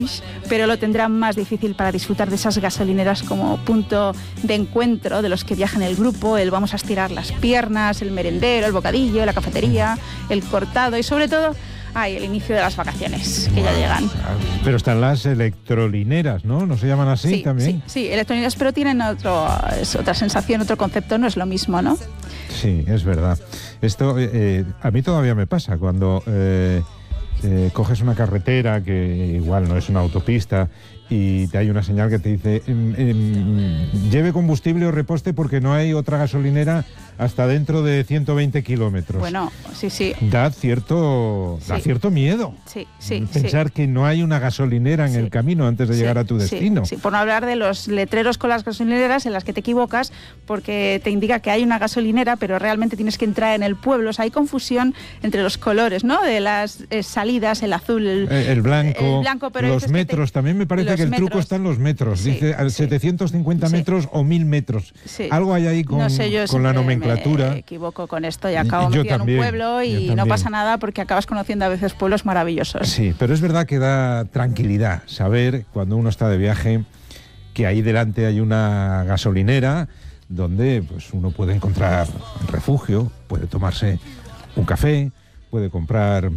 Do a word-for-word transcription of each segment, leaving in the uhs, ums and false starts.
pero lo tendrán más difícil para disfrutar de esas gasolineras como punto de encuentro de los que viajan el grupo, el vamos a estirar las piernas, el merendero, el bocadillo, la cafetería, el cortado y sobre todo ay, el inicio de las vacaciones, que ya llegan. Pero están las electrolineras, ¿no? ¿No se llaman así sí, también? Sí, sí, electrolineras, pero tienen otro, es otra sensación, otro concepto, no es lo mismo, ¿no? Sí, es verdad. Esto eh, a mí todavía me pasa cuando eh, eh, coges una carretera que igual no es una autopista y te hay una señal que te dice em, em, lleve combustible o reposte porque no hay otra gasolinera hasta dentro de ciento veinte kilómetros. Bueno, sí, sí. Da cierto, sí. da cierto miedo. Sí, sí. Pensar sí. que no hay una gasolinera en sí. el camino antes de sí, llegar a tu destino. Sí, sí, por no hablar de los letreros con las gasolineras en las que te equivocas porque te indica que hay una gasolinera, pero realmente tienes que entrar en el pueblo. O sea, hay confusión entre los colores, ¿no? De las eh, salidas, el azul, el, el, el blanco, el blanco pero los metros. Te... También me parece que el metros. truco está en los metros. Sí, Dice sí. setecientos cincuenta sí. metros o mil metros. Sí. Algo hay ahí con, no sé, yo con la nomenclatura. Me equivoco con esto y acabo metido en un pueblo y no pasa nada porque acabas conociendo a veces pueblos maravillosos. Sí, pero es verdad que da tranquilidad saber cuando uno está de viaje que ahí delante hay una gasolinera donde pues uno puede encontrar refugio, puede tomarse un café, puede comprar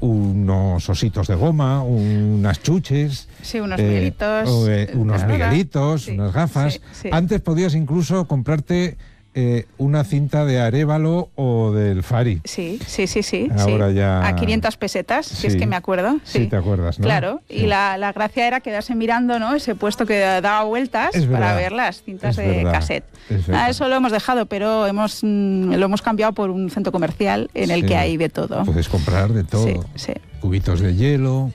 unos ositos de goma, unas chuches, sí, unos eh, miguelitos, o, eh, unos miguelitos, sí, unas gafas. Sí, sí. Antes podías incluso comprarte Eh, una cinta de Arévalo o del Fari. Sí, sí, sí, sí. Ahora sí. ya... A quinientas pesetas, sí. si es que me acuerdo. Sí, sí te acuerdas, ¿no? Claro, sí. y la, la gracia era quedarse mirando, ¿no? Ese puesto que daba vueltas es para verdad. ver las cintas es de verdad. cassette. Ah, eso lo hemos dejado, pero hemos mm, lo hemos cambiado por un centro comercial en el sí. que hay de todo. Puedes comprar de todo. Sí, sí. Cubitos de hielo,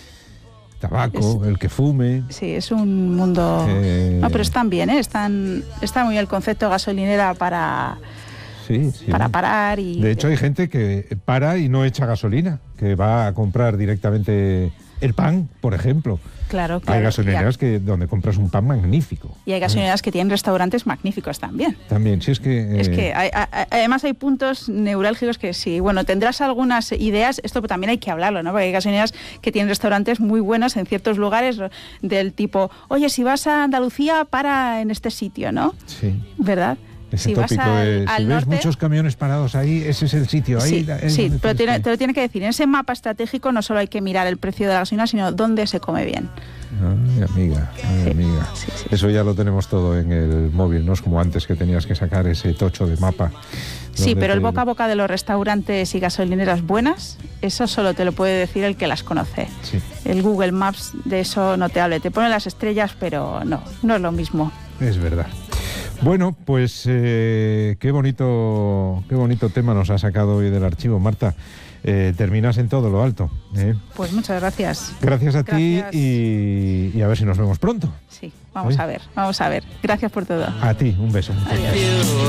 tabaco, es, el que fume. Sí, es un mundo... Eh... No, pero están bien, ¿eh? Están, está muy bien el concepto de gasolinera para... Sí, sí. Para parar y... De hecho, hay gente que para y no echa gasolina, que va a comprar directamente el pan, por ejemplo. Claro, claro. Hay gasolineras que donde compras un pan magnífico. Y hay gasolineras ¿eh? que tienen restaurantes magníficos también. También, sí, es que... Eh... Es que hay, hay, además hay puntos neurálgicos que sí, bueno, tendrás algunas ideas, esto también hay que hablarlo, ¿no? Porque hay gasolineras que tienen restaurantes muy buenos en ciertos lugares del tipo, oye, si vas a Andalucía, para en este sitio, ¿no? Sí. ¿Verdad? Ese si tópico vas al, de, al si norte, ves muchos camiones parados ahí, ese es el sitio. Ahí, sí, ahí sí pero tiene, que... te lo tiene que decir. En ese mapa estratégico no solo hay que mirar el precio de la gasolina, sino dónde se come bien. Ay, amiga, ay, sí, amiga. Sí, sí, Eso sí. ya lo tenemos todo en el móvil, no es como antes que tenías que sacar ese tocho de mapa. Sí, pero te... el boca a boca de los restaurantes y gasolineras buenas, eso solo te lo puede decir el que las conoce. Sí. El Google Maps de eso no te hable. Te pone las estrellas, pero no, no es lo mismo. Es verdad. Bueno, pues eh, qué bonito, qué bonito tema nos ha sacado hoy del archivo, Marta. Eh, terminas en todo lo alto. ¿eh? Pues muchas gracias. Gracias a gracias. ti y, y a ver si nos vemos pronto. Sí, vamos ¿Eh? a ver, vamos a ver. Gracias por todo. A ti, un beso. Adiós.